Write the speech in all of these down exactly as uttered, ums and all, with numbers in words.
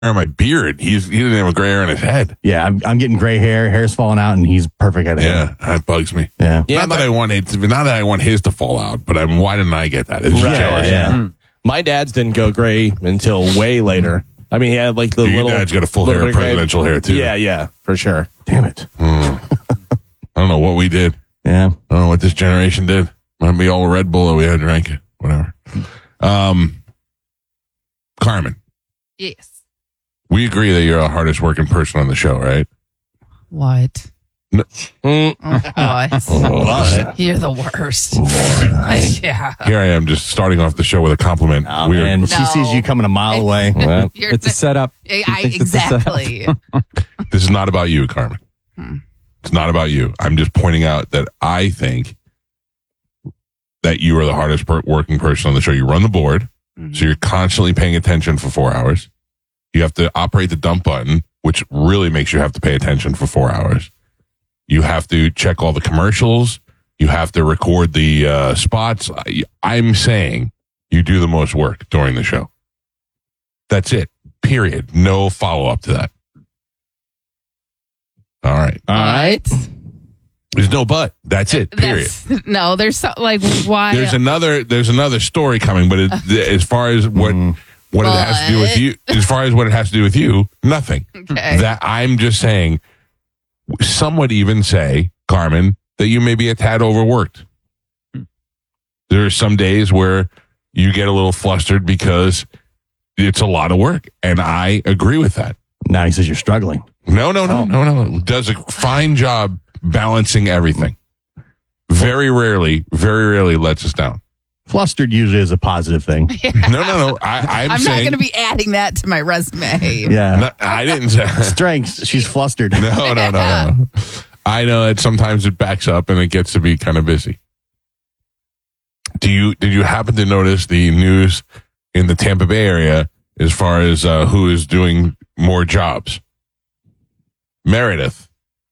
on my beard. He's he didn't have a gray hair on his head. Yeah, I'm, I'm getting gray hair. Hair's falling out, and he's perfect at it. Yeah, that bugs me. Yeah. Yeah, not my- that I want it. Not that I want his to fall out, but I'm. Why didn't I get that? It's Right, jealous. yeah. Mm. My dad's didn't go gray until way later. I mean, he had like the Your little. dad's got a full little hair bit of gray. presidential hair too. Yeah, yeah, for sure. Damn it. I don't know what we did. Yeah. I don't know what this generation did. Might be all Red Bull that we had to drink it. Whatever. Um, Carmen, Yes. we agree that you're the hardest working person on the show, right? What? Mm. What? You're the worst. Yeah. Here I am just starting off the show with a compliment. Oh, We are- man. She No. sees you coming a mile away. Well, You're It's a the- setup. I, He thinks it's a setup. exactly. This is not about you, Carmen. Hmm. It's not about you. I'm just pointing out that I think that you are the hardest per- working person on the show. You run the board, Mhm. so you're constantly paying attention for four hours. You have to operate the dump button, which really makes you have to pay attention for four hours. You have to check all the commercials. You have to record the uh, spots. I, I'm saying you do the most work during the show. That's it. Period. No follow up to that. All right. All right. There's no but. That's it. Period. That's, no, there's so, like why? There's another. There's another story coming, but it, as far as what Mm. what it has to do with you, as far as what it has to do with you, nothing. okay. That I'm just saying. Some would even say, Carmen, that you may be a tad overworked. There are some days where you get a little flustered because it's a lot of work, and I agree with that. Now he says you're struggling. No, no, no, no, no. Does a fine job balancing everything. Very rarely, very rarely lets us down. Flustered usually is a positive thing. No, no, no. I, I'm, I'm saying, not going to be adding that to my resume. Yeah. No, I didn't say. Strengths. She's flustered. No, no, no, no. I know that sometimes it backs up and it gets to be kind of busy. Do you did you happen to notice the news in the Tampa Bay area as far as uh, who is doing more jobs? Meredith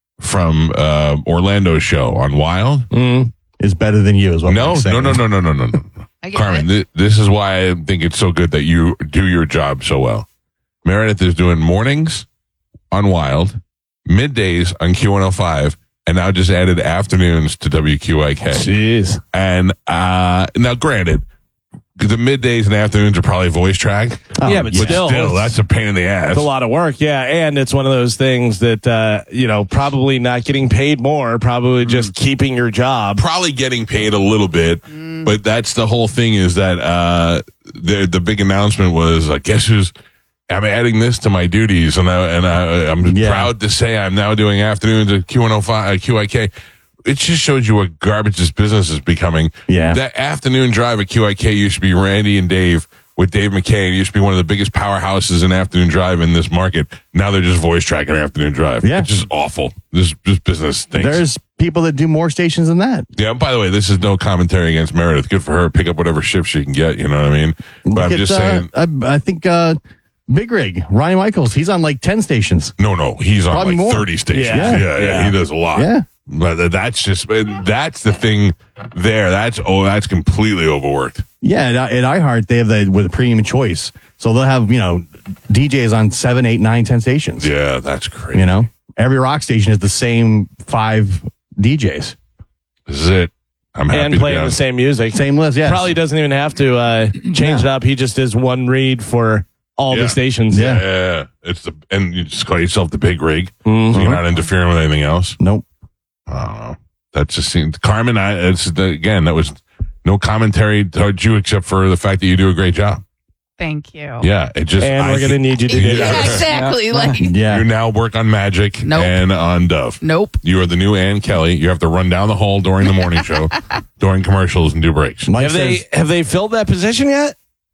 from uh, Orlando's show on Wild. Mm. Is better than you, is what No, I'm saying. no, no, no, no, no, no, no. I get Carmen, it. th- this is why I think it's so good that you do your job so well. Meredith is doing mornings on Wild, middays on Q one oh five, and now just added afternoons to W Q I K. Jeez. And uh, now, granted, the middays and afternoons are probably voice track. Oh, Yeah, but But still, still, that's a pain in the ass. It's a lot of work, yeah, and it's one of those things that uh, you know, probably not getting paid more, probably just keeping your job. Probably getting paid a little bit, but that's the whole thing. Is that uh, the the big announcement was, uh, guess who's? I'm adding this to my duties, and I, and I, I'm Yeah. proud to say I'm now doing afternoons at Q one oh five, uh, Q I K. It just shows you what garbage this business is becoming. Yeah. That afternoon drive at Q I K used to be Randy and Dave with Dave McKay. It used to be one of the biggest powerhouses in afternoon drive in this market. Now they're just voice tracking afternoon drive. Yeah. It's just awful. This, this business stinks. There's people that do more stations than that. Yeah, by the way, this is no commentary against Meredith. Good for her. Pick up whatever shift she can get. You know what I mean? But Look I'm at, just uh, saying, I, I think uh, Big Rig, Ryan Michaels, he's on like ten stations. no, no, he's on Probably like more. thirty stations. Yeah. Yeah, yeah, Yeah. he does a lot. Yeah. But that's just, that's the thing there. That's, oh, that's completely overworked. Yeah, at, at iHeart, they have the with a premium choice. So they'll have, you know, D Js on seven, eight, nine, ten stations. Yeah, that's crazy. You know, every rock station is the same five D Js. This is it. I'm happy And to be playing on. the same music. Same list, yes. Probably doesn't even have to uh, change it up. He just does one read for all Yeah. the stations. Yeah. yeah, it's the, and you just call yourself the big rig. Mhm. So you're not interfering with anything else. Nope. I don't know. That just seems Carmen. I it's the, again. That was no commentary towards you except for the fact that you do a great job. Thank you. Yeah, it just. And I we're going to think need you to Yeah, do that. exactly. Like, Yeah. You now work on Magic Nope. and on Dove. nope. You are the new Ann Kelly. You have to run down the hall during the morning show, during commercials, and do breaks. Mike Have they says, have they filled that position yet?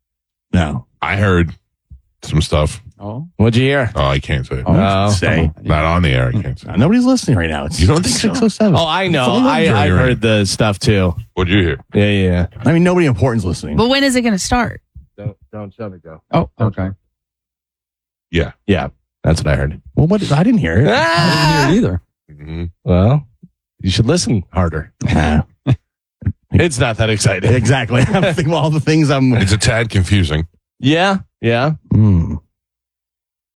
no. I heard some stuff. Oh, What'd you hear? Oh, I can't say. Oh. Say. Not on the air. I can't say. Uh, Nobody's listening right now. It's You don't think so? six oh seven. Oh, I know. Phone I, number. I You're heard right. the stuff too. What'd you hear? Yeah, yeah. I mean, nobody important's listening. But when is it going to start? Don't don't shut it go. oh, okay. Yeah. Yeah, that's what I heard. Well, what? I didn't hear it. I didn't hear it either. Mhm. Well, you should listen harder. Ah, It's not that exciting. exactly. I'm thinking of all the things I'm. It's a tad confusing. Yeah, yeah. Hmm.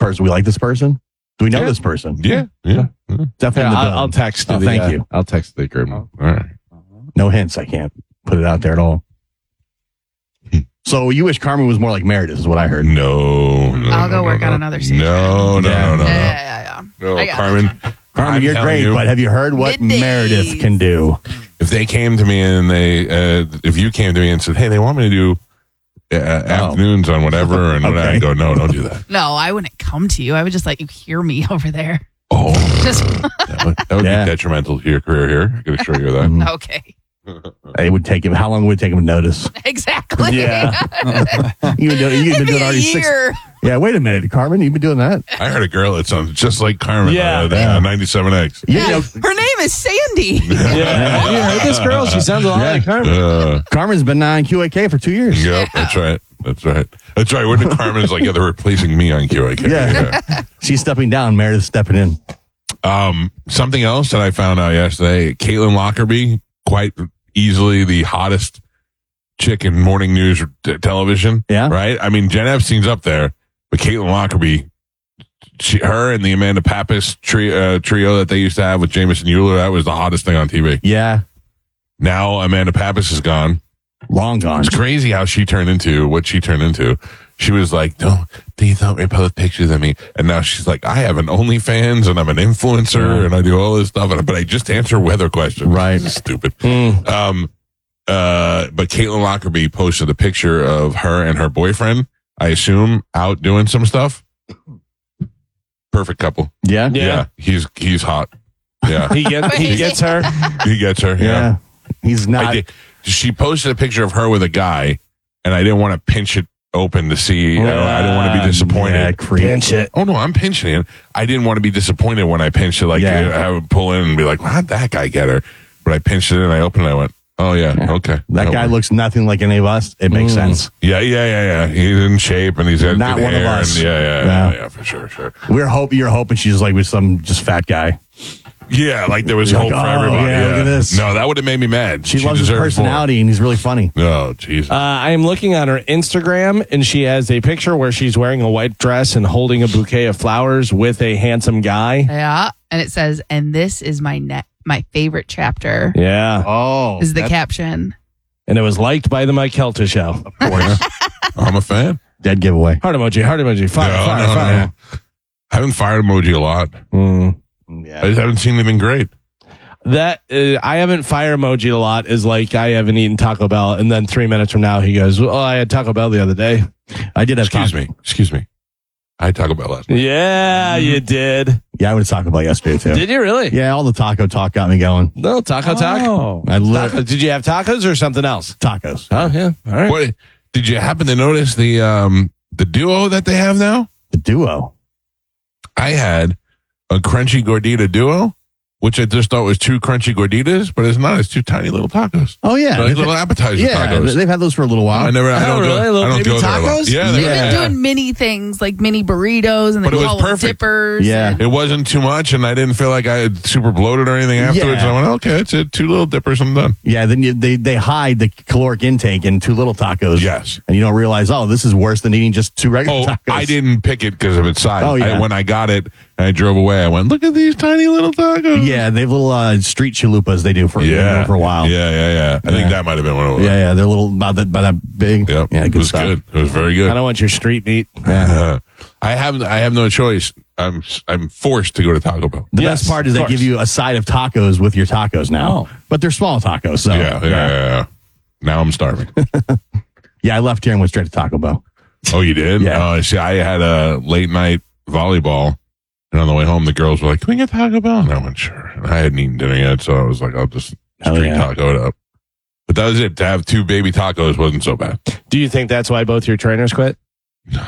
person. We like this person. Do we know Yeah. this person? Yeah, yeah. yeah. Definitely. Yeah, in the I'll, bill. I'll text. Oh, the, thank uh, you. I'll text the group. All right. No hints. I can't put it out there at all. So you wish Carmen was more like Meredith, is what I heard. No, no I'll no, go no, work no. on another station. No, no, Yeah. no, no, no. Yeah, yeah, yeah, yeah. No, I got Carmen. Carmen, I'm you're telling great, you, but have you heard what Middays. Meredith can do? if they came to me and they, uh, if you came to me and said, "Hey, they want me to do uh, afternoons on whatever," and Okay. I go, "No, don't do that." No, I wouldn't come to you. I would just let you hear me over there. Oh, Just that would, that would Yeah. be detrimental to your career here. I can assure you that. okay. It would take him. How long would it take him to notice? Exactly. Yeah. You've been doing, you've been Maybe doing a already six. year. Yeah, wait a minute, Carmen. You've been doing that. I heard a girl that sounds just like Carmen. Yeah. uh, the, Yeah. uh, ninety-seven X. You Yeah, know, her name is Sandy. Yeah. Have you heard this girl? She sounds a lot Yeah. like Carmen. Uh, Carmen's been on Q A K for two years. yep, that's right. That's right. That's right. When Carmen's like, yeah, they're replacing me on Q A K. Yeah. She's stepping down. Meredith's stepping in. Um, something else that I found out yesterday, Caitlin Lockerbie, quite easily the hottest chick in morning news t- television. Yeah. Right? I mean, Jen Epstein's up there, but Caitlin Lockerbie, she, her and the Amanda Pappas tri- uh, trio that they used to have with Jameson Euler, that was the hottest thing on T V. Yeah. Now Amanda Pappas is gone. Long gone. It's crazy how she turned into what she turned into. She was like, "No, they don't repost pictures of me," and now she's like, "I have an OnlyFans and I'm an influencer and I do all this stuff, and, but I just answer weather questions." Right. This is stupid. Um, uh, but Caitlin Lockerbie posted a picture of her and her boyfriend. I assume out doing some stuff. Perfect couple. Yeah. Yeah. he's he's hot. Yeah, He gets he gets her. he gets her. Yeah. Yeah. He's I not. did. She posted a picture of her with a guy, and I didn't want to pinch it open to see. I, don't, I didn't want to be disappointed. Yeah, creep. Pinch it. Oh no, I'm pinching it. I didn't want to be disappointed when I pinched it. Like Yeah. I would pull in and be like, "How'd that guy get her?" But I pinched it and I opened it. I went, "Oh yeah, okay." That guy works. looks nothing like any of us. It makes sense. Yeah, yeah, yeah, yeah. He's in shape and he's got Not good one of hair. us. And yeah, yeah, No. yeah, yeah, for sure, sure. We're hoping you're hoping she's like with some just fat guy. Yeah, like there was You're hope like, for oh, everybody. yeah, look at this. No, that would have made me mad. She, loves his deserves more. personality and he's really funny. Oh, Jesus. Uh, I am looking on her Instagram, and she has a picture where she's wearing a white dress and holding a bouquet of flowers with a handsome guy. Yeah. And it says, and this is my net, my favorite chapter Yeah. Oh, is the caption. And it was liked by the Mike Kelta show. of course. I'm a fan. Dead giveaway. Heart emoji, heart emoji, fire, No, fire, no, fire. no. I haven't fired emoji a lot. Mm. I Yeah. just haven't seen anything great. That uh, I haven't fire emoji a lot is like I haven't eaten Taco Bell, and then three minutes from now he goes, "Well, I had Taco Bell the other day." I did have Excuse Taco- me. Excuse me. I had Taco Bell last night. Yeah, you did. Yeah, I would talk about yesterday too. Did you really? Yeah, all the taco talk got me going. No taco talk. Oh. I love Taco- Did you have tacos or something else? tacos. Oh yeah. All right. What did you happen to notice the um the duo that they have now? The duo. I had a crunchy gordita duo, which I just thought was two crunchy gorditas, but it's not. It's two tiny little tacos. Oh yeah, Like little appetizer yeah. tacos. They've had those for a little while. I never. I Oh, don't really? go, Little I don't baby go there a lot. tacos? Yeah, They've they're- Yeah. been doing mini things like mini burritos and they But it was call them perfect. dippers. Yeah. and- It wasn't too much, and I didn't feel like I had super bloated or anything afterwards. Yeah. I went, okay, it's it. Two little dippers, I'm done. Yeah, then you, they they hide the caloric intake in two little tacos. Yes. and you don't realize, oh, this is worse than eating just two regular Oh, tacos. I didn't pick it because of its size. Oh, yeah. I, when I got it and I drove away, I went, look at these tiny little tacos. Yeah, they have little uh, street chalupas they do for yeah, for a while. Yeah, yeah, yeah. I think Yeah. that might have been one of them. yeah, yeah. They're little about that about that big. Yep. Yeah, it good was stuff. good. It was very good. I don't want your street meat. Uh, I have I have no choice. I'm I'm forced to go to Taco Bell. The Yes, best part is of they course. give you a side of tacos with your tacos now, Oh. but they're small tacos. So yeah, yeah, yeah, yeah. Now I'm starving. Yeah, I left here and went straight to Taco Bell. Oh, you did? Yeah. Oh, see, I had a late night volleyball, and on the way home, the girls were like, "Can we get Taco Bell?" And I went, "Sure." And I hadn't eaten dinner yet, so I was like, "I'll just Hell street yeah. taco it up." But that was it. To have two baby tacos wasn't so bad. Do you think that's why both your trainers quit? No,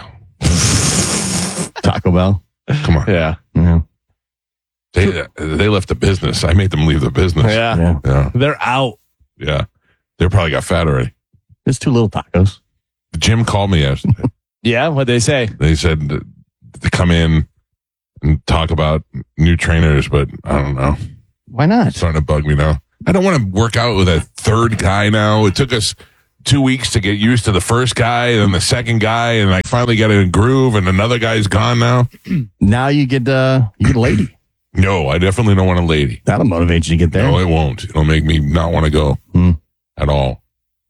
Taco Bell. come on. Yeah. Yeah, They they left the business. I made them leave the business. Yeah. yeah. yeah, They're out. yeah. They probably got fat already. It's two little tacos. The gym called me yesterday. Yeah. What'd they say? They said to, to come in and talk about new trainers, but I don't know. Why not? It's starting to bug me now. I don't want to work out with a third guy now. It took us two weeks to get used to the first guy and then the second guy, and I finally got in a groove, and another guy's gone now. Now you get uh, you get a lady. No, I definitely don't want a lady. That'll motivate you to get there. No, it won't. It'll make me not want to go Hmm. at all.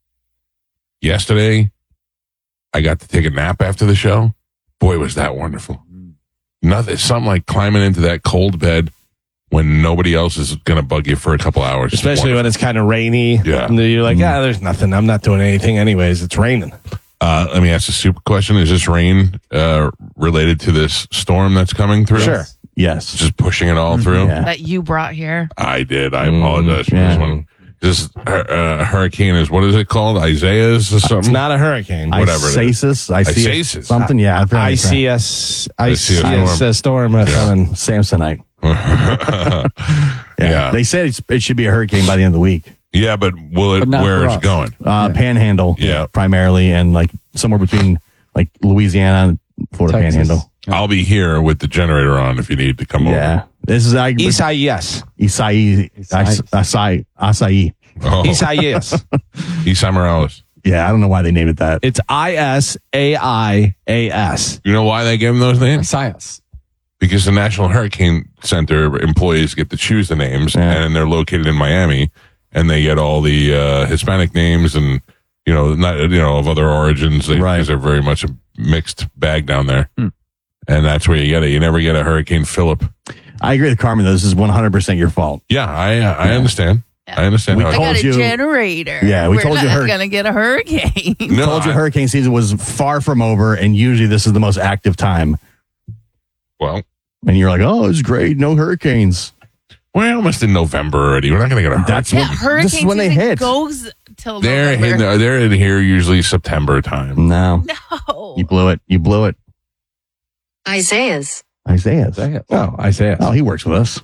Yesterday, I got to take a nap after the show. Boy, was that wonderful. Nothing, something like climbing into that cold bed when nobody else is going to bug you for a couple hours. Especially when it's kind of rainy. Yeah. And you're like, ah, there's nothing. I'm not doing anything anyways. It's raining. Uh, let me ask a super question. Is this rain uh, related to this storm that's coming through? Sure. Yes. Just pushing it all through? Yeah. That you brought here. I did. I apologize for yeah. this one. This uh, hurricane is, what is it called? Isaiah's or something? It's not a hurricane. Whatever it is. Isis, I see Isis. something. Yeah, I, I see us. I I see see a us storm. a storm uh, coming. Samsonite. yeah. Yeah. They said it's, it should be a hurricane by the end of the week. Yeah, but will it, But not where for it's us. going? Uh, Panhandle, Yeah. primarily, and like somewhere between like Louisiana and Florida Texas. Panhandle. I'll be here with the generator on if you need to come Yeah, this is I Isaias. Isai Isai Acai. over. Oh, Isaias. Isai Morales. Yeah, I don't know why they named it that. It's I S A I A S. You know why they gave them those names? Science. Because the National Hurricane Center employees get to choose the names, Yeah. and they're located in Miami, and they get all the uh, Hispanic names and you know, not you know of other origins. They, Right. Because they're very much a mixed bag down there, Hmm. and that's where you get it. You never get a Hurricane Philip. I agree with Carmen. Though. This is one hundred percent your fault. Yeah, I uh, I understand. I understand. We how it I told got a you- generator. Yeah, we We're told you not her- gonna get a hurricane. No, Told you I- hurricane season was far from over, and usually this is the most active time. Well, And you're like, oh, it's great, no hurricanes. we're almost in November already. We're not going to get a hurricane. That's Yeah, what hurricane this is when they season hit. goes till They're in, November. they're in here usually September time. No, No. you blew it. You blew it. Isaiah's. Isaiah. Oh, Isaias. Oh, he works with us.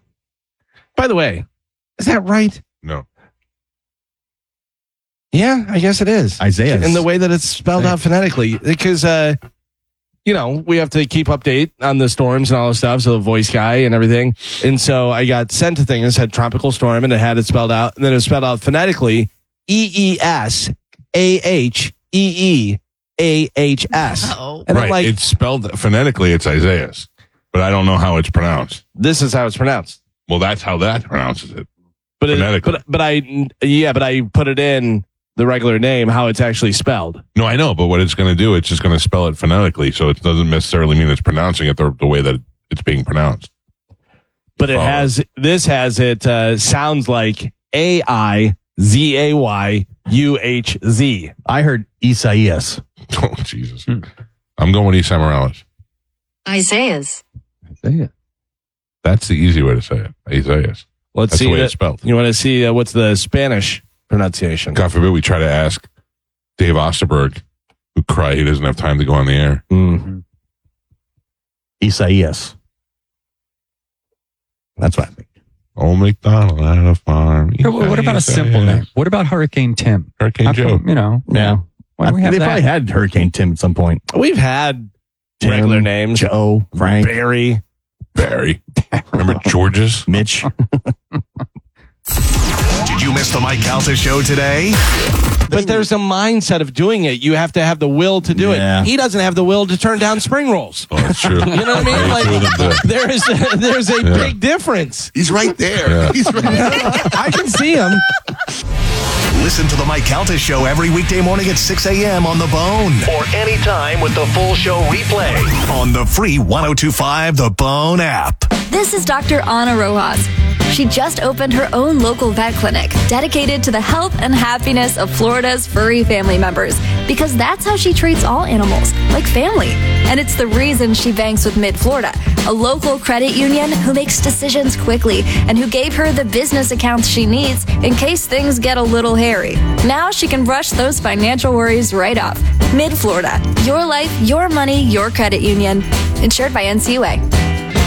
By the way, is that right? No. Yeah, I guess it is. Isaiah. In the way that it's spelled out phonetically, because uh, you know we have to keep update on the storms and all this stuff. So the voice guy and everything, and so I got sent to thing that said tropical storm, and it had it spelled out, and then it was spelled out phonetically E E S A H E E A H S. Oh. And I'm Right. like, It's spelled phonetically, it's Isaiah's, but I don't know how it's pronounced. this is how it's pronounced. Well, that's how that pronounces it. But it, Phonetically. but but I yeah, but I put it in the regular name how it's actually spelled. No, I know, but what it's going to do, it's just going to spell it phonetically, so it doesn't necessarily mean it's pronouncing it the, the way that it's being pronounced. But it Follow. has this has it uh, sounds like A I Z A Y U H Z. I heard Isaias. Oh, Jesus. I'm going with Isai Morales. Isaiah's. Isaiah. That's the easy way to say it. Isaiah's. Let's That's see the way that- it's spelled. You want to see uh, what's the Spanish pronunciation? God forbid we try to ask Dave Osterberg, who cry he doesn't have time to go on the air. Mm. Isaias. That's what I think. Old McDonald had a farm. Here, What what about a simple name? What about Hurricane Tim? Hurricane How Joe. come, you know, Yeah. why don't we have they that? probably had Hurricane Tim at some point. We've had Tim, regular names. Joe, Frank, Barry. Barry. Remember George's? Mitch. Did you miss the Mike Calta show today? But there's a mindset of doing it. You have to have the will to do Yeah. it. He doesn't have the will to turn down spring rolls. Oh, that's true. You know what I mean? Like there is a, there's a Yeah. big difference. He's right there. Yeah. He's right I can see him. Listen to the Mike Calta show every weekday morning at six a.m. on The Bone. Or anytime with the full show replay on the free one oh two point five The Bone app. This is Doctor Ana Rojas. She just opened her own local vet clinic dedicated to the health and happiness of Florida's furry family members because that's how she treats all animals, like family. And it's the reason she banks with Mid-Florida, a local credit union who makes decisions quickly and who gave her the business accounts she needs in case things get a little hairy. Now she can brush those financial worries right off. Mid-Florida, your life, your money, your credit union. Insured by N C U A.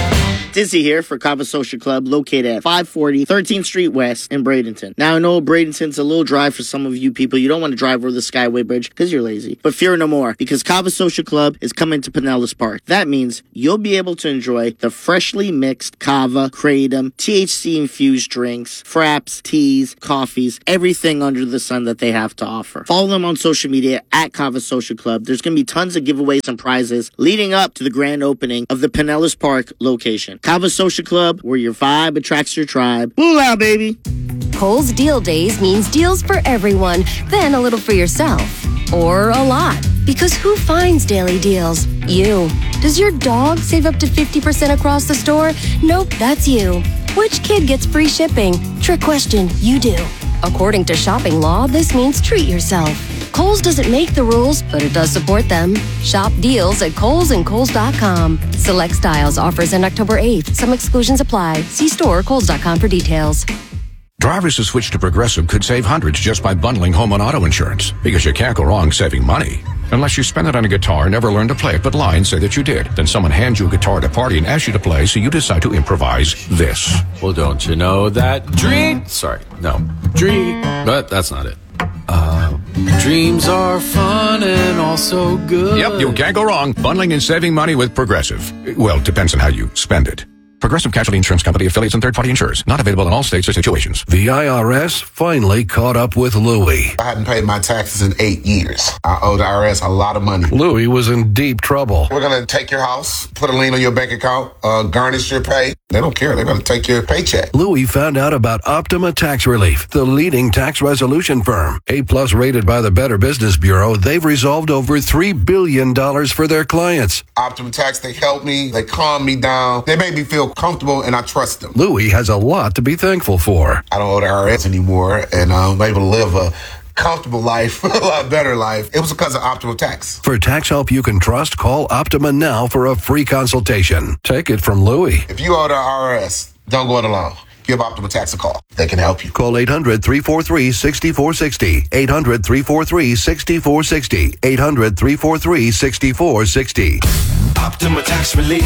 Dizzy here for Cava Social Club, located at five forty thirteenth Street West in Bradenton. Now, I know Bradenton's a little drive for some of you people. You don't want to drive over the Skyway Bridge because you're lazy. But fear no more, because Cava Social Club is coming to Pinellas Park. That means you'll be able to enjoy the freshly mixed Cava, Kratom, T H C-infused drinks, fraps, teas, coffees, everything under the sun that they have to offer. Follow them on social media at Cava Social Club. There's going to be tons of giveaways and prizes leading up to the grand opening of the Pinellas Park location. Cava Social Club, where your vibe attracts your tribe. Boo out, baby! Kohl's Deal Days means deals for everyone, then a little for yourself. Or a lot. Because who finds daily deals? You. Does your dog save up to fifty percent across the store? Nope, that's you. Which kid gets free shipping? Trick question, you do. According to shopping law, this means treat yourself. Kohl's doesn't make the rules, but it does support them. Shop deals at Kohl's and Kohl's dot com. Select styles offers end October eighth. Some exclusions apply. See store or Kohl's dot com for details. Drivers who switch to Progressive could save hundreds just by bundling home and auto insurance, because you can't go wrong saving money. Unless you spend it on a guitar, never learn to play it, but lie and say that you did. Then someone hands you a guitar at a party and asks you to play, so you decide to improvise this. Well, don't you know that dream... Sorry, no. Dream... But that's not it. Uh, dreams are fun and also good. Yep, you can't go wrong bundling and saving money with Progressive. Well, it depends on how you spend it. Progressive Casualty Insurance Company, affiliates, and third-party insurers. Not available in all states or situations. The I R S finally caught up with Louie. I hadn't paid my taxes in eight years. I owe the I R S a lot of money. Louie was in deep trouble. We're going to take your house, put a lien on your bank account, uh, garnish your pay. They don't care. They're going to take your paycheck. Louie found out about Optima Tax Relief, the leading tax resolution firm. A-plus rated by the Better Business Bureau, they've resolved over three billion dollars for their clients. Optima Tax, they help me. They calm me down. They make me feel comfortable, and I trust them. Louie has a lot to be thankful for. I don't owe the I R S anymore, and I'm able to live a comfortable life, a lot better life. It was because of Optima Tax. For tax help you can trust, call Optima now for a free consultation. Take it from Louie. If you owe the I R S, don't go it alone. Give Optima Tax a call. They can help you. Call eight hundred, three four three, six four six zero. eight hundred, three four three, six four six zero. eight hundred, three four three, six four six zero. Optima Tax Relief.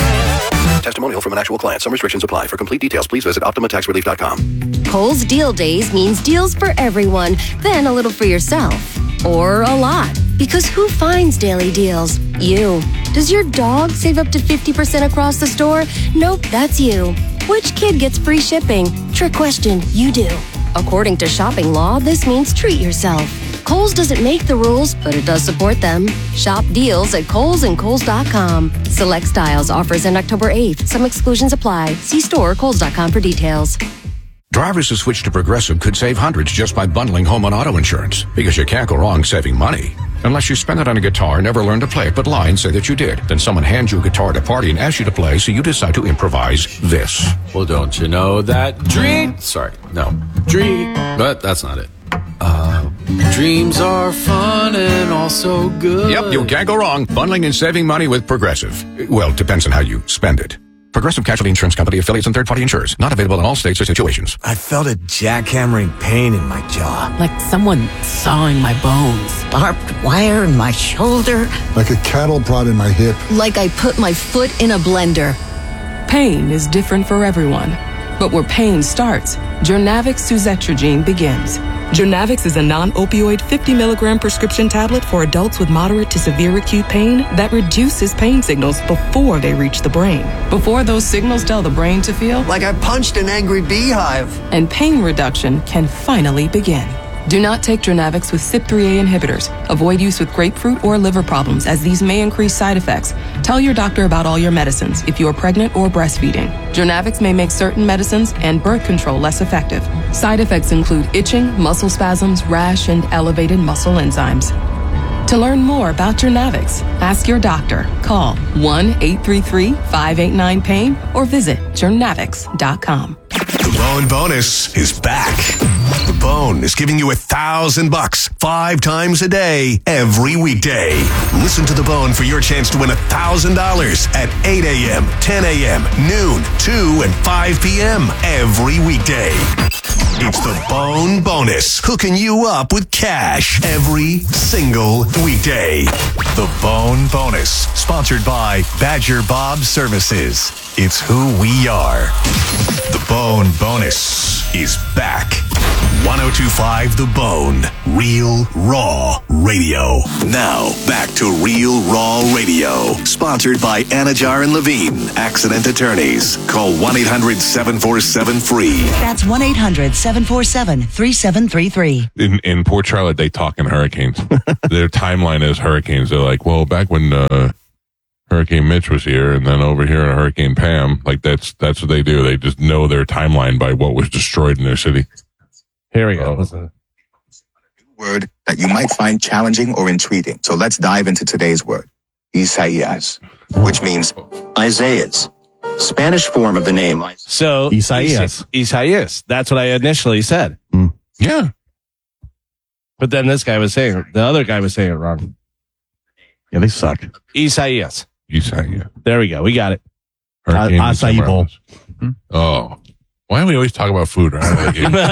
Testimonial from an actual client. Some restrictions apply. For complete details, please visit Optima Tax Relief dot com. Kohl's Deal Days means deals for everyone, then a little for yourself. Or a lot. Because who finds daily deals? You. Does your dog save up to fifty percent across the store? Nope, that's you. Which kid gets free shipping? Trick question, you do. According to shopping law, this means treat yourself. Kohl's doesn't make the rules, but it does support them. Shop deals at Kohl's and Kohl's dot com. Select styles offers end October eighth. Some exclusions apply. See store or Kohl's dot com for details. Drivers who switch to Progressive could save hundreds just by bundling home and auto insurance, because you can't go wrong saving money. Unless you spend it on a guitar, never learn to play it, but lie and say that you did. Then someone hands you a guitar at a party and asks you to play, so you decide to improvise this. Well, don't you know that dream... Sorry, no. Dream... But that's not it. Uh, dreams are fun and also good. Yep, you can't go wrong bundling and saving money with Progressive. Well, it depends on how you spend it. Progressive Casualty Insurance Company, affiliates, and third-party insurers. Not available in all states or situations. I felt a jackhammering pain in my jaw. Like someone sawing my bones. Barbed wire in my shoulder. Like a cattle prod in my hip. Like I put my foot in a blender. Pain is different for everyone. But where pain starts, Jurnavix suzetrigine begins. Jurnavix is a non-opioid fifty milligram prescription tablet for adults with moderate to severe acute pain that reduces pain signals before they reach the brain. Before those signals tell the brain to feel like I punched an angry beehive. And pain reduction can finally begin. Do not take Jurnavix with C Y P three A inhibitors. Avoid use with grapefruit or liver problems, as these may increase side effects. Tell your doctor about all your medicines if you are pregnant or breastfeeding. Jurnavix may make certain medicines and birth control less effective. Side effects include itching, muscle spasms, rash, and elevated muscle enzymes. To learn more about Jurnavix, ask your doctor. Call one eight three three, five eight nine, pain or visit jurnavix dot com. The Bone Bonus is back. The Bone is giving you a thousand bucks five times a day, every weekday. Listen to The Bone for your chance to win a thousand dollars at eight a.m., ten a.m., noon, two, and five p.m. every weekday. It's The Bone Bonus, hooking you up with cash every single weekday. The Bone Bonus, sponsored by Badger Bob Services. It's who we are. The Bone Bonus is back. one oh two point five The Bone. Real Raw Radio. Now, back to Real Raw Radio. Sponsored by Anajar and Levine, Accident Attorneys. Call one eight hundred seven four seven free. That's one eight hundred seven four seven three seven three three. In in Port Charlotte, they talk in hurricanes. Their timeline is hurricanes. They're like, well, back when uh, Hurricane Mitch was here, and then over here in Hurricane Pam, like that's that's what they do. They just know their timeline by what was destroyed in their city. Here we go. Oh. Word that you might find challenging or intriguing. So let's dive into today's word, Isaías, which means Isaiah's Spanish form of the name. So Isaías. Isaías. That's what I initially said. Mm. Yeah. But then this guy was saying it. The other guy was saying it wrong. Yeah, they suck. Isaías. Isaías. There we go. We got it. Hurricane Uh, acai bowl. Oh. Why do we always talk about food? Right?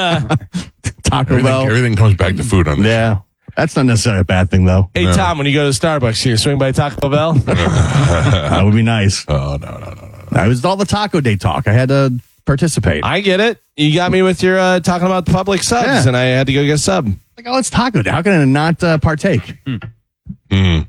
Taco everything, Bell. everything comes back to food on this. Yeah. That's not necessarily a bad thing, though. Hey, No. Tom, when you go to Starbucks, you swing by Taco Bell? That would be nice. Oh, no, no, no, no. That was all the Taco Day talk. I had to participate. I get it. You got me with your uh, talking about the public subs, Yeah. and I had to go get a sub. Like, oh, it's Taco Day. How can I not uh, partake? Mm.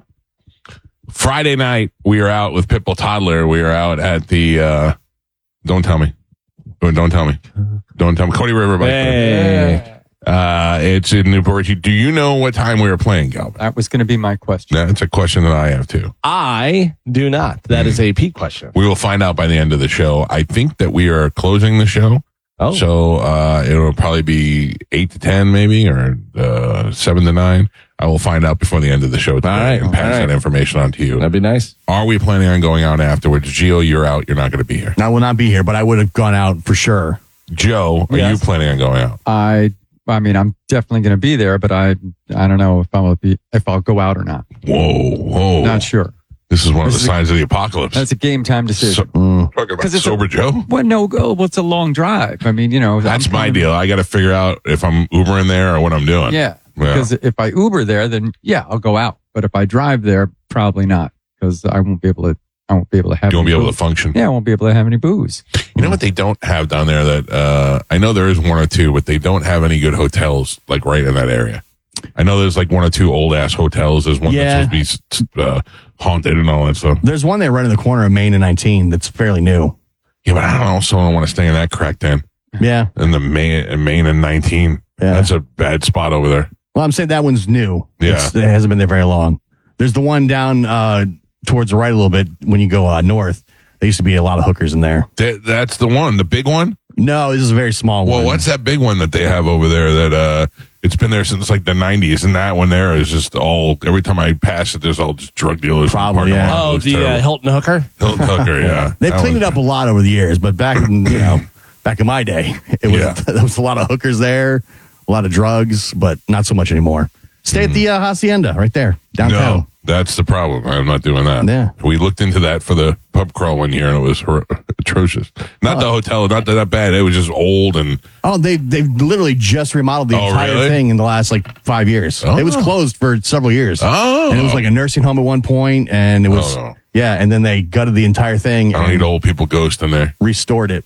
Friday night, we were out with Pitbull Toddler. We were out at the, uh, don't tell me. Don't, don't tell me. Don't tell me. Cody River Bike. Hey. Uh, it's in Newport. Do you know what time we were playing, Galvin? That was going to be my question. That's a question that I have too. I do not. That is a Pete question. We will find out by the end of the show. I think that we are closing the show. Oh. So uh, it'll probably be eight to ten maybe, or uh, seven to nine. I will find out before the end of the show today All right, and pass all right. that information on to you. That'd be nice. Are we planning on going out afterwards? Gio, you're out. You're not going to be here. I will not be here, but I would have gone out for sure. Joe, are Yes. you planning on going out? I, I mean, I'm definitely going to be there, but I, I don't know if I'll be, if I'll go out or not. Whoa, whoa. Not sure. This is one This of the is a- signs of the apocalypse. That's a game time decision. So, talking about 'Cause it's a- sober Joe? Well, no, go. Well, it's a long drive. I mean, you know, That's I'm my coming- deal. I got to figure out if I'm Ubering there or what I'm doing. Yeah, Yeah. because if I Uber there, then yeah, I'll go out. But if I drive there, probably not, because I won't be able to. I won't be able to have. You won't any be able to booze. function. Yeah, I won't be able to have any booze. You know what they don't have down there that, uh, I know there is one or two, but they don't have any good hotels like right in that area. I know there's like one or two old ass hotels. There's one Yeah. that's supposed to be uh, haunted and all that stuff. There's one there right in the corner of Main and nineteen that's fairly new. Yeah, but I don't also don't want to stay in that crack den. Yeah. In the Main, in Main and nineteen. Yeah. That's a bad spot over there. Well, I'm saying that one's new. Yeah. It's, it hasn't been there very long. There's the one down uh, towards the right a little bit when you go uh, north. There used to be a lot of hookers in there. That, that's the one, the big one? No, this is a very small Well, one. what's that big one that they have over there that uh, it's been there since like the nineties, and that one there is just all, every time I pass it, there's all just drug dealers. Probably, yeah. Oh, the uh, Hilton Hooker? Hilton Hooker, yeah. They've That cleaned one- it up a lot over the years, but back in, you know, back in my day, it was Yeah. there was a lot of hookers there, a lot of drugs, but not so much anymore. Stay at the uh, Hacienda right there downtown. No, that's the problem. I'm not doing that. Yeah. We looked into that for the pub crawl one year, and it was hor- atrocious. Not the hotel, not that bad. It was just old and Oh, they they've literally just remodeled the Oh, entire really? thing in the last like five years. Oh. It was closed for several years. Oh. And it was like a nursing home at one point, and it was Oh, no. yeah, and then they gutted the entire thing I don't and need old people ghost in there. restored it.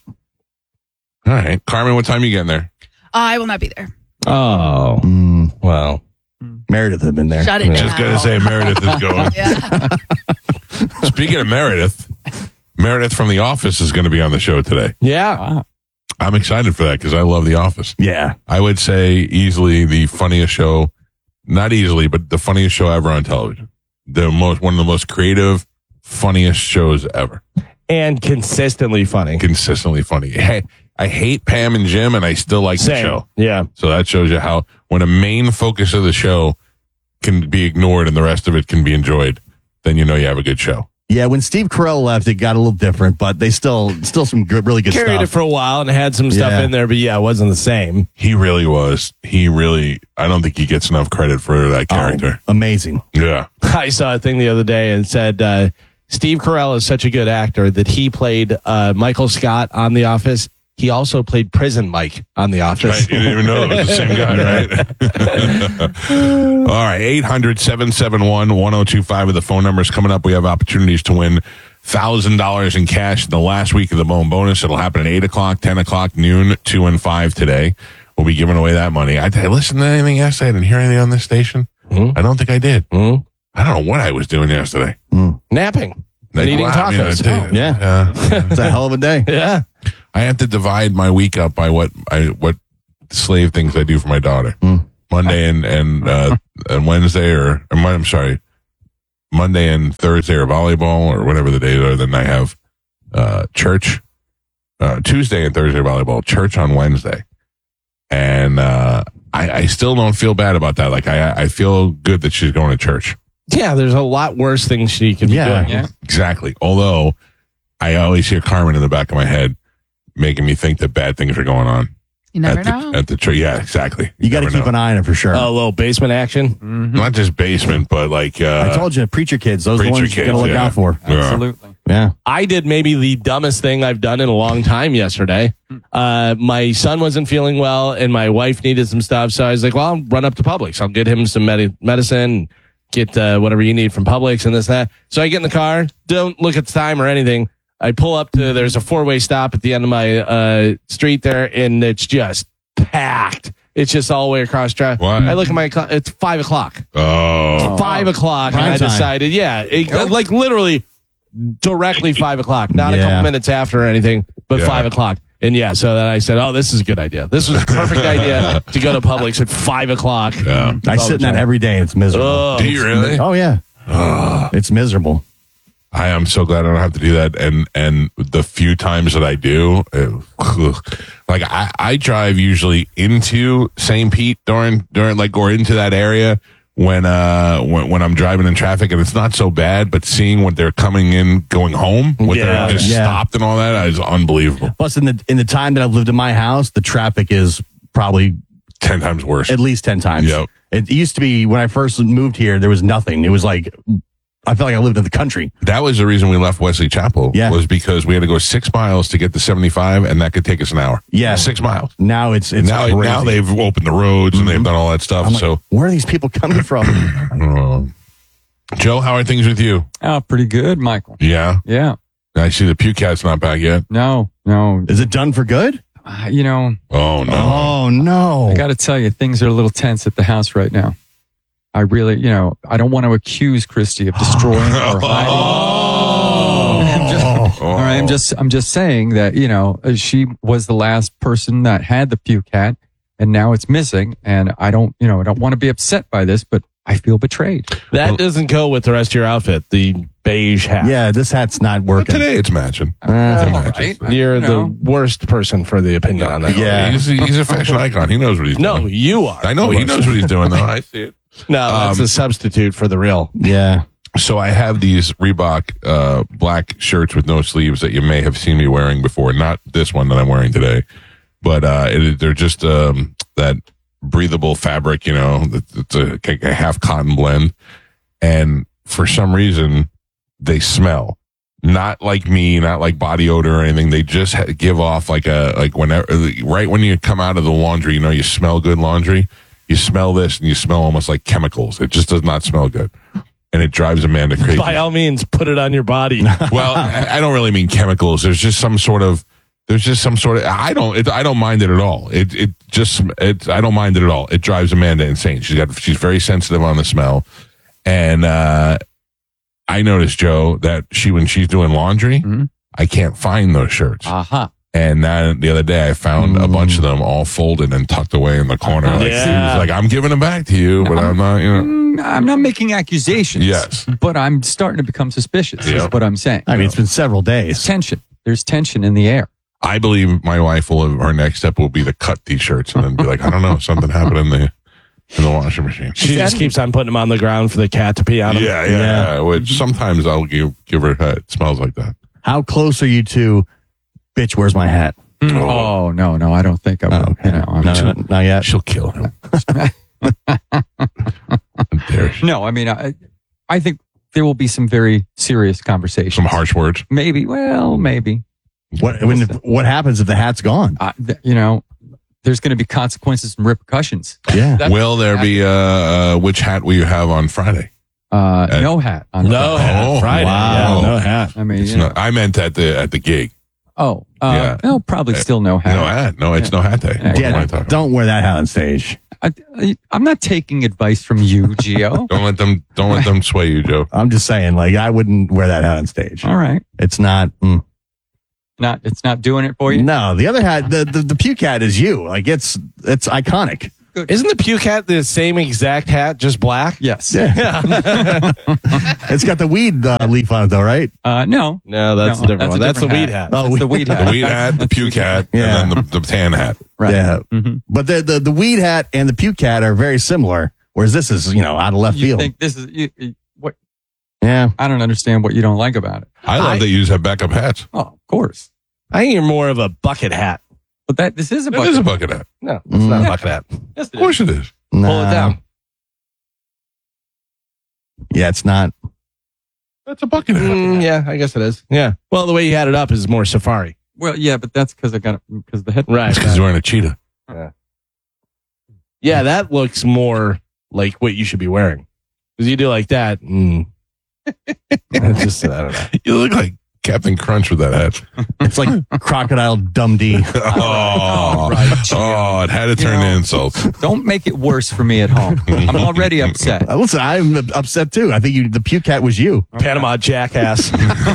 All right, Carmen, what time you getting there? I will not be there. Oh. Wow. Meredith had been there. Shut it Just down. gonna say Meredith is going. Yeah. Speaking of Meredith, Meredith from The Office is going to be on the show today. Yeah. I'm excited for that because I love The Office. Yeah. I would say easily the funniest show, not easily, but the funniest show ever on television. The most, one of the most creative, funniest shows ever. And consistently funny. Consistently funny. Hey, I hate Pam and Jim, and I still like the Same. show. Yeah. So that shows you how when a main focus of the show can be ignored and the rest of it can be enjoyed, then you know you have a good show. Yeah, when Steve Carell left, it got a little different, but they still still some good, really good Carried stuff. it for a while and had some stuff Yeah. in there, but yeah, it wasn't the same. He really was. He really, I don't think he gets enough credit for that character. Oh, amazing. Yeah. I saw a thing the other day and said uh, Steve Carell is such a good actor that he played uh, Michael Scott on The Office. He also played Prison Mike on The Office. Right. You didn't even know it was the same guy, right? All right. eight hundred, seven seven one, one oh two five are the phone numbers coming up. We have opportunities to win thousand dollars in cash in the last week of the Bone Bonus. It'll happen at eight o'clock, ten o'clock, noon, two and five today. We'll be giving away that money. I, did I listen to anything yesterday? I didn't hear anything on this station. Mm-hmm. I don't think I did. Mm-hmm. I don't know what I was doing yesterday. Mm. Napping. Like, and eating wow, tacos. I mean, I Yeah. uh, It's a hell of a day. Yeah. I have to divide my week up by what I what slave things I do for my daughter. Mm. Monday and and uh, and Wednesday, or I'm sorry, Monday and Thursday are volleyball or whatever the days are. Then I have uh, church. Uh, Tuesday and Thursday volleyball. Church on Wednesday, and uh, I, I still don't feel bad about that. Like I I feel good that she's going to church. Yeah, there's a lot worse things she could be Yeah. doing. Yeah. Exactly. Although I always hear Carmen in the back of my head making me think that bad things are going on. You never at the, know. At the church. Yeah, exactly. You got to never keep know. an eye on it for sure. A little basement action. Mm-hmm. Not just basement, but like uh, I told you, preacher kids, those are the preacher ones you got to kids, look yeah. out for. Yeah. Absolutely. Yeah. I did maybe the dumbest thing I've done in a long time yesterday. Uh, my son wasn't feeling well and my wife needed some stuff. So I was like, well, I'll run up to Publix. I'll get him some med- medicine, get uh, whatever you need from Publix and this, that. So I get in the car, don't look at the time or anything. I pull up to, there's a four-way stop at the end of my uh, street there, and it's just packed. It's just all the way across traffic. Why? I look at my clock, it's five o'clock. Oh. Five o'clock, Prime and I time. decided, yeah, it, like literally directly five o'clock, not a Yeah. couple minutes after or anything, but Yeah. five o'clock. And yeah, so then I said, oh, this is a good idea. This was a perfect idea to go to Publix at five o'clock. Yeah. I sit in that every day. It's miserable. Oh, Do you really? Oh, yeah. Oh. It's miserable. I am so glad I don't have to do that. And and the few times that I do, it, like I, I drive usually into Saint Pete during during like or into that area when uh when, when I'm driving in traffic, and it's not so bad. But seeing what they're coming in, going home, what Yeah. they're just Yeah. stopped and all that is unbelievable. Plus, in the in the time that I've lived in my house, the traffic is probably Ten times worse. at least ten times. Yep. It used to be when I first moved here, there was nothing. It was like, I felt like I lived in the country. That was the reason we left Wesley Chapel. Yeah. Was because we had to go six miles to get to seventy-five, and that could take us an hour. Yeah. Six miles. Now it's it's now, crazy. now they've opened the roads and they've done all that stuff. I'm like, so, where are these people coming from? uh, Joe, how are things with you? Oh, pretty good, Michael. Yeah. Yeah. I see the Pew Cat's not back yet. No, no. Is it done for good? Uh, you know, Oh, no. Oh no! I got to tell you, things are a little tense at the house right now. I really, you know, I don't want to accuse Christy of destroying or hiding. I'm just- all right, I'm just, I'm just saying that, you know, uh, she was the last person that had the Pew Cat, and now it's missing. And I don't, you know, I don't want to be upset by this, but I feel betrayed. that doesn't go with the rest of your outfit, the beige hat. Yeah, this hat's not working. Today it's matching. Uh, All right. You're You the know. worst person for the opinion on that. Yeah. He's, he's a fashion icon. He knows what he's No, doing. you are. I know he knows what he's doing, though. I see it. No, that's Um, a substitute for the real. yeah. So I have these Reebok uh, black shirts with no sleeves that you may have seen me wearing before. Not this one that I'm wearing today, but uh, it, they're just um, that breathable fabric, you know, it's a, a half cotton blend. And for some reason, they smell. Not like me, not like body odor or anything. They just ha- give off like a, like whenever, right when you come out of the laundry, you know, you smell good laundry. You smell this and you smell almost like chemicals. It just does not smell good. And it drives Amanda crazy. By all means, put it on your body. Well, I I don't really mean chemicals. There's just some sort of, there's just some sort of, I don't, it, I don't mind it at all. It, it just, it, I don't mind it at all. It drives Amanda insane. She's got, she's very sensitive on the smell. And, uh, I noticed, Joe, that she, when she's doing laundry, Mm-hmm. I can't find those shirts. Aha. And then the other day I found a bunch of them all folded and tucked away in the corner. Like, Yeah. she was like, I'm giving them back to you, but I'm not, you know. Mm, I'm not making accusations. Yes. But I'm starting to become suspicious, Yeah. is what I'm saying. I mean, it's been several days. Tension. There's tension in the air. I believe my wife will, her next step will be to cut these shirts and then be like, I don't know, something happened in the, in the washing machine. She just keeps on putting them on the ground for the cat to pee on them. Yeah, yeah, yeah. Which sometimes I'll give, give her, uh, it smells like that. How close are you to, bitch, where's my hat? Oh, no, no, I don't think I would. Oh, okay. You know, I'm No, too- no, not yet. She'll kill him. There she- no, I mean, I, I think there will be some very serious conversations. Some harsh words. Maybe, well, maybe. What when, what happens if the hat's gone? Uh, th- you know, there's going to be consequences and repercussions. Yeah. That- Will there be, uh, uh, which hat will you have on Friday? Uh, At- no hat. On No Friday. hat. Oh, Friday. wow. Yeah, no hat. I mean, It's you know. not, I meant at the at the gig. oh, uh, Yeah. no, probably still no hat. No hat. No, it's no hat day. Yeah. What am I Yeah, talking about? don't wear that hat on stage. I, I, I'm not taking advice from you, Gio. Don't let them. Don't let them sway you, Joe. I'm just saying, like, I wouldn't wear that hat on stage. All right. It's not. Mm. Not, it's not doing it for you. No, the other hat, the, the the puke hat is you. Like, it's it's iconic. Isn't the puke hat the same exact hat, just black? Yes. Yeah. It's got the weed uh, leaf on it, though, right? Uh, no. No, that's No, a different that's one. a That's the different weed hat. Oh, That's the weed hat. The weed hat, the puke hat, Yeah. and then the, the tan hat. Right. Yeah. Mhm. But the, the the weed hat and the puke hat are very similar, whereas this is, you know, out of left You field. think this is you, you- what? Yeah. I don't understand what you don't like about it. I love I- that you have backup hats. Oh, of course. I think you're more of a bucket hat. But that this is a It bucket. is a bucket hat. No, it's not a Mm. bucket hat. Yes, it Of course is. it is. Pull Nah. it down. Yeah, it's not. That's a bucket hat. Mm, yeah, I guess it is. Yeah. Well, the way you had it up is more safari. Well, yeah, but that's because I got it because the head. Right. It's because he's wearing a cheetah. Yeah, that looks more like what you should be wearing. Because you do like that. Mm. It's just, I don't know. You look like Captain Crunch with that hat. It's like Crocodile Dundee. Oh, oh, it had to turn to insults. Don't make it worse for me at home. I'm already upset. Uh, Listen, I'm upset too. I think you, the puke hat was you. Panama jackass.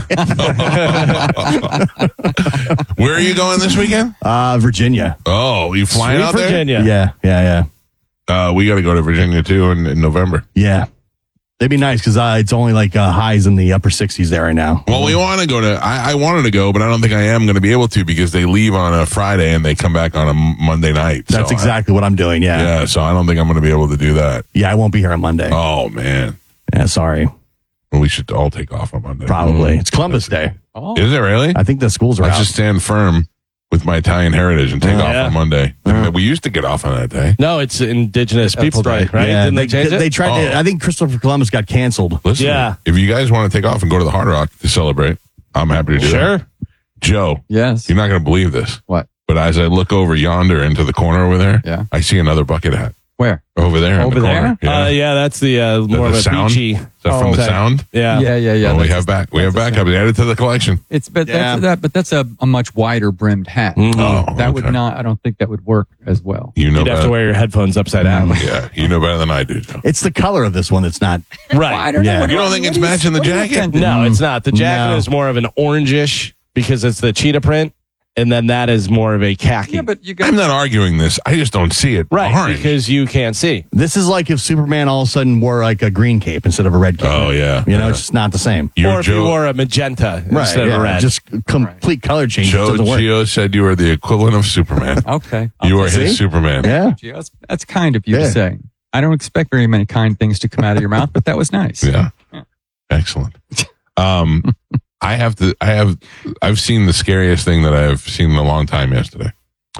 Where are you going this weekend? Uh, Virginia. Oh, you flying Sweet out Virginia. Yeah, yeah, there? Uh, we got to go to Virginia too in, in November. yeah. Yeah. It'd be nice because uh, it's only like uh, highs in the upper sixties there right now. Well, we want to go to. I, I wanted to go, but I don't think I am going to be able to because they leave on a Friday and they come back on a M- Monday night. That's So exactly what I'm doing. I, Yeah. yeah. So I don't think I'm going to be able to do that. Yeah, I won't be here on Monday. Oh man, Yeah, sorry. well, we should all take off on Monday. Probably. It's Columbus Day. Oh, Is it really? I think the schools are I out. just stand firm with my Italian heritage and take Yeah. off on Monday. We used to get off on that day. No, it's Indigenous That's People Day, right. right? Yeah, Didn't they, change it? They tried to, Oh. I think Christopher Columbus got canceled. Listen, Yeah. if you guys want to take off and go to the Hard Rock to celebrate, I'm happy to do that. Sure. Joe, yes. you're not going to believe this, What? but as I look over yonder into the corner over there, Yeah. I see another bucket hat Where? over there in Over the there? corner. Uh, yeah, that's the uh, The- more the of a sound? beachy. Is that from the type. sound? Yeah. Yeah, yeah, yeah. Oh, we That's have a- back. We have that's a backup. Added to the collection. It's but Yeah. that's that, but that's a, a much wider brimmed hat. Mhm. Oh, that would okay. not. I don't think that would work as well. You know You'd have better. to wear your headphones upside down. Yeah, you know better than I do, Joe. It's the color of this one that's not. Right. I don't Yeah. know. What, You don't think what it's do you- matching the what do you jacket? think? No, it's not. The jacket No. is more of an orangish because it's the cheetah print, and then that is more of a khaki. Yeah, but you got. I'm not arguing this. I just don't see it. right, Orange. because you can't see. This is like if Superman all of a sudden wore like a green cape instead of a red cape. Oh, yeah. You know, Yeah. it's just not the same. You're or if you Joe, wore a magenta Right. instead yeah, of a red. Just complete color change. It Joe doesn't work. Gio said you were the equivalent of Superman. Okay. You are See? his Superman. Yeah. Gee, that's, that's kind of you Yeah. to say. I don't expect very many kind things to come out of your mouth, but that was nice. Yeah. Excellent. Um, I have to, I have, I've seen the scariest thing that I've seen in a long time yesterday.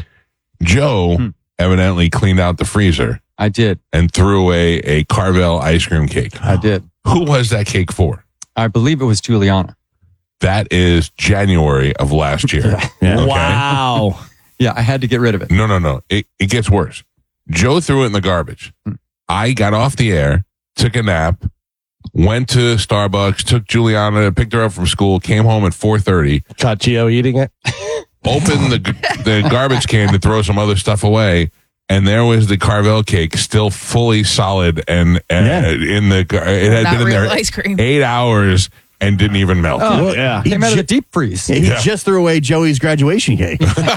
Joe Hmm. evidently cleaned out the freezer I did. and threw away a Carvel ice cream cake. I did. Who was that cake for? I believe it was Juliana. That is January of last year. Yeah. Okay? Wow. Yeah, I had to get rid of it. No, no, no. It, it gets worse. Joe threw it in the garbage. I got off the air, took a nap, went to Starbucks, took Juliana, picked her up from school, came home at four thirty, Caught Gio eating it. opened the the garbage can to throw some other stuff away, and there was the Carvel cake still fully solid and, and Yeah. in the gar- it had Not been in real there ice cream. eight hours and didn't even melt. Oh, Yeah. He, Came out of ju- the deep freeze. he Yeah. just threw away Joey's graduation cake.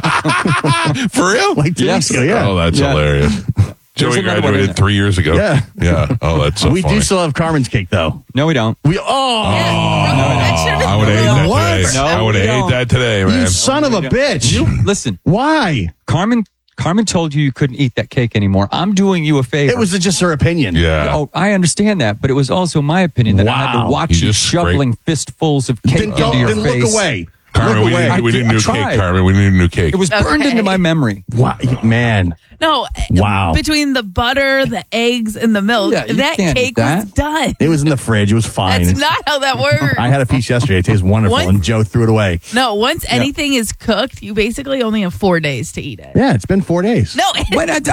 For real? like two Yes. weeks ago. Yeah. Oh, that's Yeah. hilarious. Joey another one in graduated there. three years ago. Yeah. Yeah. Oh, that's so we funny. do still have Carmen's cake though. No, we don't. We oh, I would have ate that What? today. No, I would have we ate don't. that today, you man. son of a bitch! You listen. Why? Carmen. Carmen told you you couldn't eat that cake anymore. I'm doing you a favor. It was just her opinion. Yeah. Oh, I understand that, but it was also my opinion that I had Wow. to watch You you, just shoveling fistfuls of cake Then, go, into your then face. look away. Carmen, look we, away. didn't, we I didn't did- do I cake, tried. Carmen. We need a new cake. It was burned Okay. into my memory. Wow, man. No. Wow. Between the butter, the eggs, and the milk, Yeah, you that can't eat cake was that. done. It was in the fridge. It was fine. That's not how that works. I had a piece yesterday. It tastes wonderful, What? and Joe threw it away. No, once anything is cooked, you basically only have four days to eat it. Yeah, it's been four days. No, When I,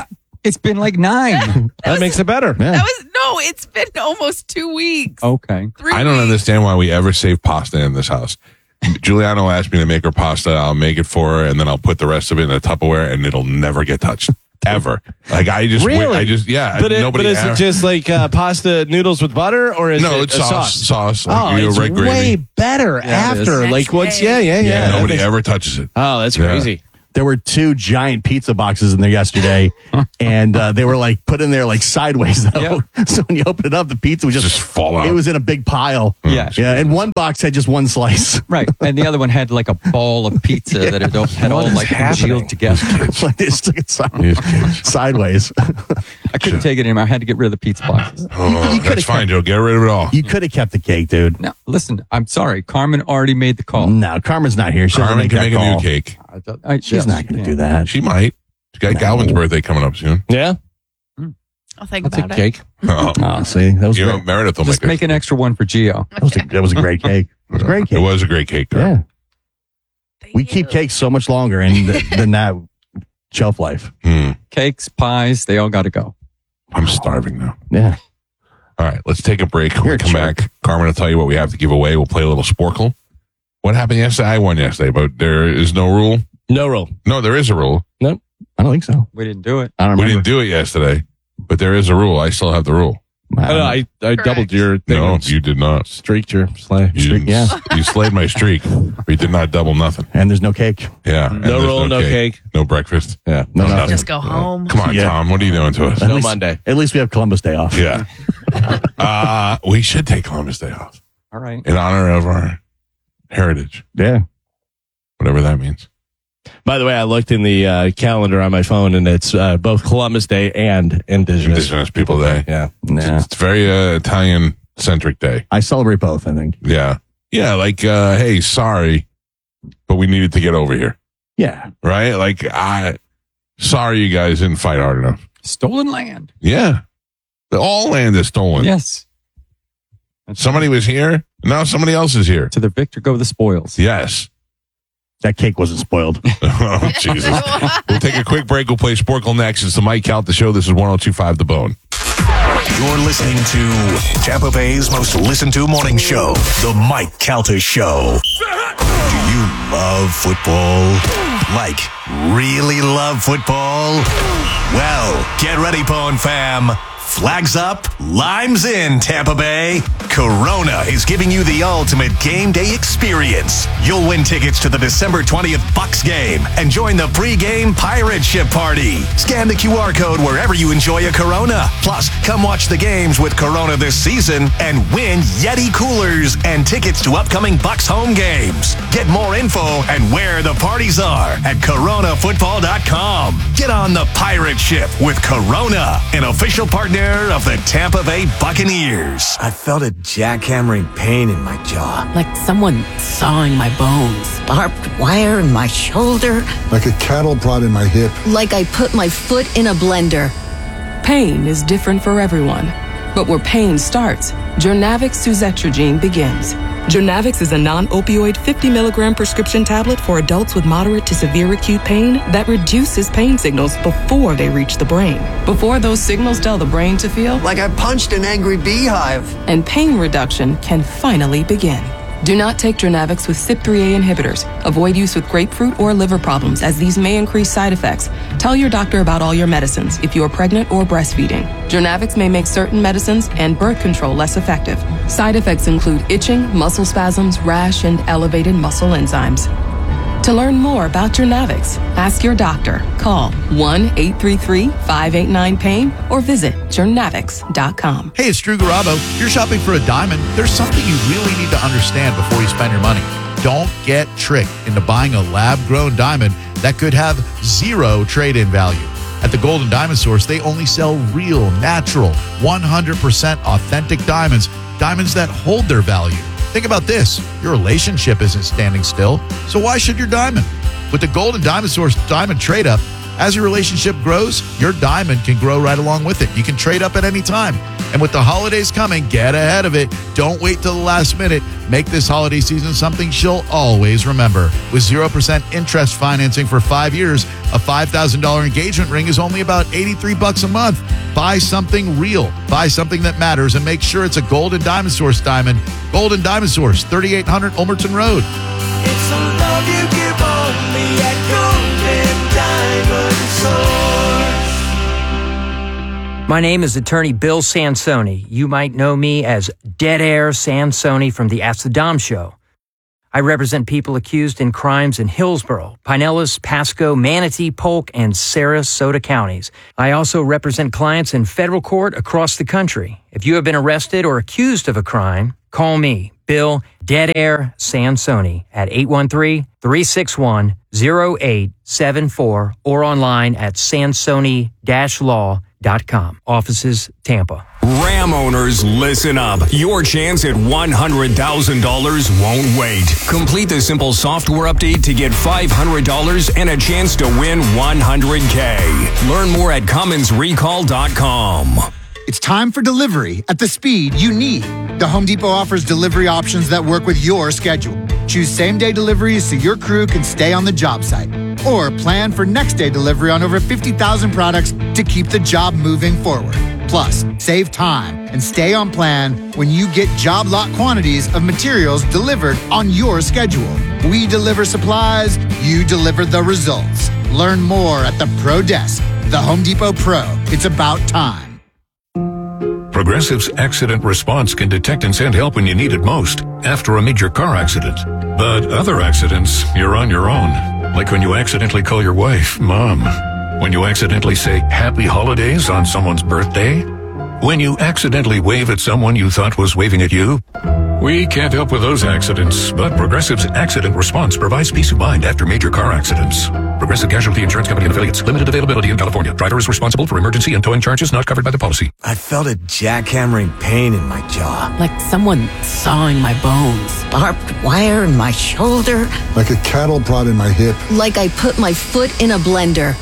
It's been like nine. That makes it better. That was no. It's been almost two weeks. Okay. Three I don't weeks. understand why we ever save pasta in this house. Giuliano asked me to make her pasta. I'll make it for her, and then I'll put the rest of it in a Tupperware, and it'll never get touched. Ever. Like, I just, Really? wait, I just, yeah. But, it, nobody but is ever- it just like uh, pasta noodles with butter, or is No, it it's a sauce. sauce? Sauce. Like Oh, your it's red gravy. way better Yeah, it is. after. Like once, yeah, yeah, yeah. Yeah, That nobody makes- ever touches it. Oh, that's Yeah. crazy. There were two giant pizza boxes in there yesterday, and uh, they were like put in there like sideways though. So when you open it up, the pizza was just, Just fall out. It was in a big pile. Yeah. yeah. And one box had just one slice. Right. And the other one had like a ball of pizza that had, had all What is like happening? congealed together. Like they stuck it side- sideways. I couldn't take it anymore. I had to get rid of the pizza boxes. Oh, that's fine, Joe. Get rid of it all. You could have kept the cake, dude. Now, listen, I'm sorry. Carmen already made the call. No, Carmen's not here. She doesn't Carmen make can that make a call. new cake. I, She's yes, not going to yeah. do that. She might. She got Galvin's birthday coming up soon. Yeah. I'll think I'll take about it. cake. Oh, Oh, see, that was you know, great. Meredith will Just make, make an extra one for Gio. That was a, that was a great cake. It was a great It cake. was a great cake. Girl. Yeah, Thank we you. keep cakes so much longer and th- than that shelf life. Hmm. Cakes, pies, they all got to go. I'm starving now. Yeah. All right, let's take a break. When You're we a come jerk. back, Carmen will tell you what we have to give away. We'll play a little Sporkle. What happened yesterday? I won yesterday, but there is no rule. No rule. No, there is a rule. I don't think so. We didn't do it. I don't We remember. didn't do it yesterday, but there is a rule. I still have the rule. I I, don't know. I, I doubled your thing. No, and you did not. streaked your sleigh. You, didn't, yeah. you slayed my streak. But you did not double nothing. And there's no cake. Yeah. and No there's rule, no cake. No breakfast. Yeah. No, nothing. Just go home. Come on, Yeah. Tom. What are you doing to us? At No least- Monday. At least we have Columbus Day off. Yeah. uh, we should take Columbus Day off All right. in honor of our heritage, Yeah. whatever that means. By the way, I looked in the uh, calendar on my phone, and it's uh, both Columbus Day and Indigenous. Indigenous People Day. Yeah. Nah. It's a very uh, Italian centric day. I celebrate both, I think. Yeah. Yeah. Like, uh, hey, sorry, but we needed to get over here. Yeah. Right? Like, I, sorry you guys didn't fight hard enough. Stolen land. Yeah. The, all land is stolen. Yes. Somebody was here. Now somebody else is here. To the victor go the spoils. Yes. That cake wasn't spoiled. Oh, Jesus. We'll take a quick break. We'll play Sporkle next. It's the Mike Calta Show. This is one oh two point five The Bone. You're listening to Tampa Bay's most listened to morning show, The Mike Calta Show. Do you love football? Like, really love football? Well, get ready, Bone fam. Flags up, limes in, Tampa Bay. Corona is giving you the ultimate game day experience. You'll win tickets to the December twentieth Bucks game and join the pre-game pirate ship party. Scan the Q R code wherever you enjoy a Corona. Plus, come watch the games with Corona this season and win Yeti coolers and tickets to upcoming Bucks home games. Get more info and where the parties are at corona football dot com. Get on the pirate ship with Corona, an official partner of the Tampa Bay Buccaneers. I felt a jackhammering pain in my jaw. Like someone sawing my bones. Barbed wire in my shoulder. Like a cattle prod in my hip. Like I put my foot in a blender. Pain is different for everyone, but where pain starts, Jernavix suzetrigine begins. Jernavix is a non-opioid fifty milligram prescription tablet for adults with moderate to severe acute pain that reduces pain signals before they reach the brain. Before those signals tell the brain to feel Like I punched an angry beehive. and pain reduction can finally begin. Do not take Jernavix with C Y P three A inhibitors. Avoid use with grapefruit or liver problems, as these may increase side effects. Tell your doctor about all your medicines if you are pregnant or breastfeeding. Jernavix may make certain medicines and birth control less effective. Side effects include itching, muscle spasms, rash, and elevated muscle enzymes. To learn more about Jernavix, ask your doctor. Call one eight three three, five eight nine, pain or visit jernavix dot com. Hey, it's Drew Garabo. If you're shopping for a diamond, there's something you really need to understand before you spend your money. Don't get tricked into buying a lab-grown diamond that could have zero trade-in value. At the Golden Diamond Source, they only sell real, natural, one hundred percent authentic diamonds, diamonds that hold their value. Think about this. Your relationship isn't standing still, so why should your diamond? With the Golden Diamond Source Diamond Trade Up, as your relationship grows, your diamond can grow right along with it. You can trade up at any time. And with the holidays coming, get ahead of it. Don't wait till the last minute. Make this holiday season something she'll always remember. With zero percent interest financing for five years, a five thousand dollars engagement ring is only about eighty-three bucks a month. Buy something real. Buy something that matters, and make sure it's a Gold and Diamond Source diamond. Gold and Diamond Source, thirty-eight hundred Ulmerton Road. It's the love you give only at Gold and Diamond Source. My name is Attorney Bill Sansoni. You might know me as Dead Air Sansoni from the Ask the Dom Show. I represent people accused in crimes in Hillsborough, Pinellas, Pasco, Manatee, Polk, and Sarasota counties. I also represent clients in federal court across the country. If you have been arrested or accused of a crime, call me, Bill Dead Air Sansoni, at eight one three, three six one, zero eight seven four or online at sansoni dash law dot com. Offices, Tampa. Ram owners, listen up. Your chance at one hundred thousand dollars won't wait. Complete the simple software update to get five hundred dollars and a chance to win one hundred K. Learn more at Cummins Recall dot com. It's time for delivery at the speed you need. The Home Depot offers delivery options that work with your schedule. Choose same-day deliveries so your crew can stay on the job site. Or plan for next-day delivery on over fifty thousand products to keep the job moving forward. Plus, save time and stay on plan when you get job lot quantities of materials delivered on your schedule. We deliver supplies, you deliver the results. Learn more at the Pro Desk. The Home Depot Pro. It's about time. Progressive's accident response can detect and send help when you need it most, after a major car accident. But other accidents, you're on your own. Like when you accidentally call your wife, Mom. When you accidentally say Happy Holidays on someone's birthday. When you accidentally wave at someone you thought was waving at you. We can't help with those accidents, but Progressive's accident response provides peace of mind after major car accidents. Progressive Casualty Insurance Company and Affiliates. Limited availability in California. Driver is responsible for emergency and towing charges not covered by the policy. I felt a jackhammering pain in my jaw. Like someone sawing my bones. Barbed wire in my shoulder. Like a cattle prod in my hip. Like I put my foot in a blender.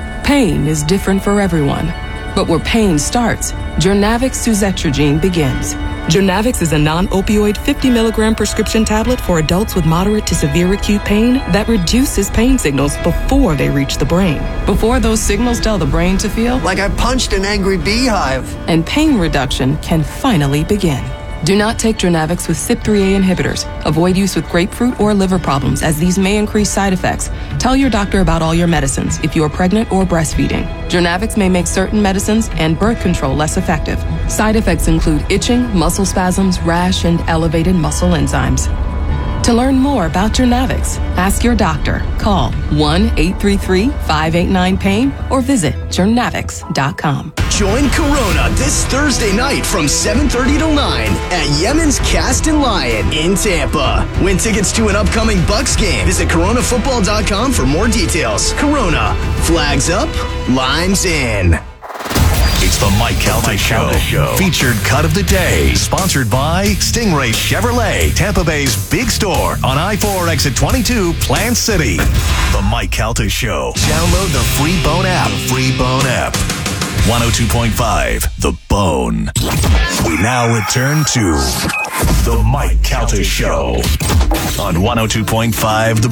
Pain is different for everyone. But where pain starts, Journavx Suzetrigine begins. Journavx is a non-opioid fifty milligram prescription tablet for adults with moderate to severe acute pain that reduces pain signals before they reach the brain. Before those signals tell the brain to feel like I punched an angry beehive. And pain reduction can finally begin. Do not take Journavx with C Y P three A inhibitors. Avoid use with grapefruit or liver problems, as these may increase side effects. Tell your doctor about all your medicines if you are pregnant or breastfeeding. Journavx may make certain medicines and birth control less effective. Side effects include itching, muscle spasms, rash, and elevated muscle enzymes. To learn more about Journavx, ask your doctor. Call one eight three three, five eight nine, pain or visit journavx dot com. Join Corona this Thursday night from seven thirty till nine at Yemen's Cast and Lion in Tampa. Win tickets to an upcoming Bucks game. Visit corona football dot com for more details. Corona, flags up, lines in. It's the Mike Calta Show. Show. Featured cut of the day. Sponsored by Stingray Chevrolet, Tampa Bay's big store on I four exit twenty-two, Plant City. The Mike Calta Show. Download the free Bone app. Free Bone app. one oh two point five, The Bone. We now return to The Mike Calta Show on one oh two point five, The